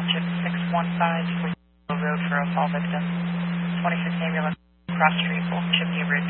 Township 615 Road for a fall victim. 26 ambulance, cross street, Old Chimney Ridge.